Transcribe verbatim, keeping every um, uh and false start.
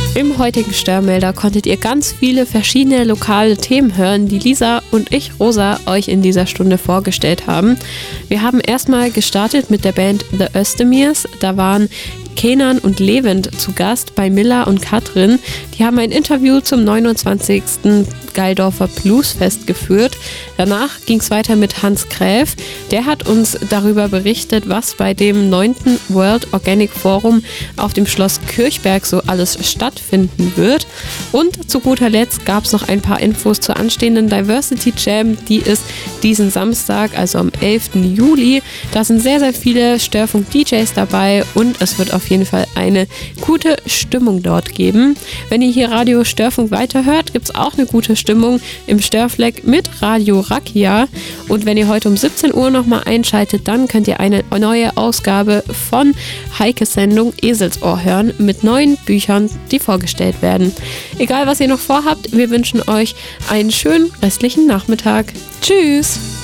Im heutigen Störmelder konntet ihr ganz viele verschiedene lokale Themen hören, die Lisa und ich, Rosa, euch in dieser Stunde vorgestellt haben. Wir haben erstmal gestartet mit der Band The Özdemirs. Da waren Kenan und Levent zu Gast bei Milla und Katrin. Die haben ein Interview zum neunundzwanzigsten Geildorfer Bluesfest geführt. Danach ging es weiter mit Hans Gräf. Der hat uns darüber berichtet, was bei dem neunten World Organic Forum auf dem Schloss Kirchberg so alles stattfinden wird. Und zu guter Letzt gab es noch ein paar Infos zur anstehenden Diversity Jam. Die ist diesen Samstag, also am elften Juli. Da sind sehr, sehr viele Störfunk-D Js dabei und es wird auf jeden Fall eine gute Stimmung dort geben. Wenn ihr hier Radio Störfunk weiterhört, gibt es auch eine gute Stimmung im Störfleck mit Radio Rakia. Und wenn ihr heute um siebzehn Uhr nochmal einschaltet, dann könnt ihr eine neue Ausgabe von Heikes Sendung Eselsohr hören mit neuen Büchern, die vorgestellt werden. Egal, was ihr noch vorhabt, wir wünschen euch einen schönen restlichen Nachmittag. Tschüss!